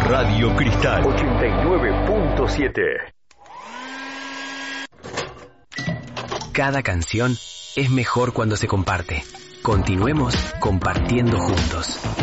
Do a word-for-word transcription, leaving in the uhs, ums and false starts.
Radio Cristal ochenta y nueve punto siete. Cada canción es mejor cuando se comparte. Continuemos compartiendo juntos.